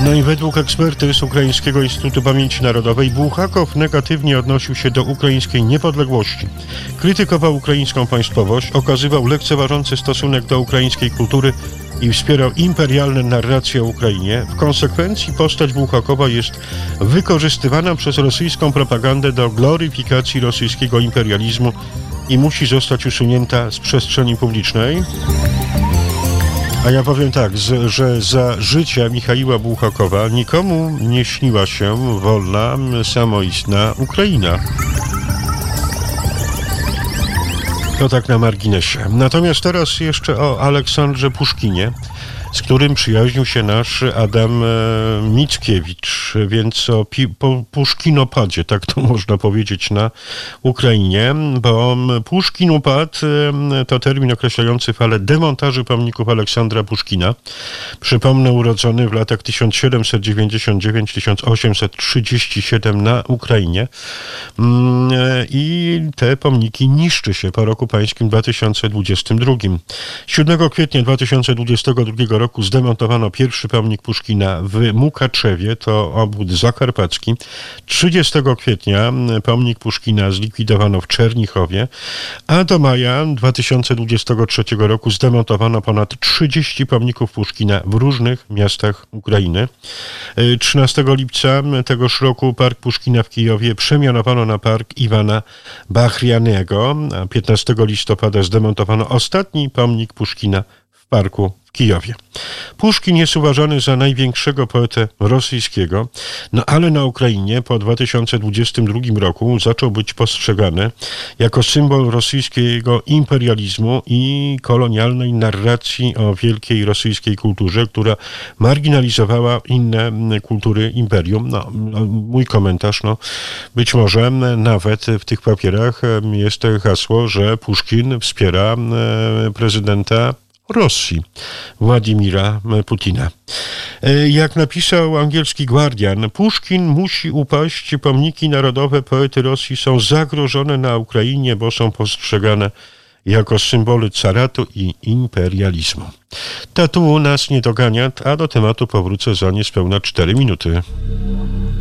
No i według ekspertyz Ukraińskiego Instytutu Pamięci Narodowej Bułhakow negatywnie odnosił się do ukraińskiej niepodległości. Krytykował ukraińską państwowość, okazywał lekceważący stosunek do ukraińskiej kultury i wspierał imperialne narracje o Ukrainie. W konsekwencji postać Bułhakowa jest wykorzystywana przez rosyjską propagandę do gloryfikacji rosyjskiego imperializmu i musi zostać usunięta z przestrzeni publicznej. A ja powiem tak, że za życia Michaiła Bułhakowa nikomu nie śniła się wolna, samoistna Ukraina. To tak na marginesie. Natomiast teraz jeszcze o Aleksandrze Puszkinie, z którym przyjaźnił się nasz Adam Mickiewicz, więc o Puszkinopadzie, tak to można powiedzieć na Ukrainie, bo Puszkinopad to termin określający falę demontaży pomników Aleksandra Puszkina. Przypomnę, urodzony w latach 1799-1837 na Ukrainie. I te pomniki niszczy się po roku pańskim 2022. 7 kwietnia 2022 roku zdemontowano pierwszy pomnik Puszkina w Mukaczewie, to obwód zakarpacki. 30 kwietnia pomnik Puszkina zlikwidowano w Czernichowie, a do maja 2023 roku zdemontowano ponad 30 pomników Puszkina w różnych miastach Ukrainy. 13 lipca tegoż roku Park Puszkina w Kijowie przemianowano na Park Iwana Bahrianiego, a 15 listopada zdemontowano ostatni pomnik Puszkina w parku w Kijowie. Puszkin jest uważany za największego poetę rosyjskiego, no ale na Ukrainie po 2022 roku zaczął być postrzegany jako symbol rosyjskiego imperializmu i kolonialnej narracji o wielkiej rosyjskiej kulturze, która marginalizowała inne kultury imperium. No, mój komentarz, być może nawet w tych papierach jest hasło, że Puszkin wspiera prezydenta Rosji, Władimira Putina. Jak napisał angielski Guardian, Puszkin musi upaść. Pomniki narodowe poety Rosji są zagrożone na Ukrainie, bo są postrzegane jako symbole caratu i imperializmu. Tatu nas nie dogania, a do tematu powrócę za niespełna 4 minuty.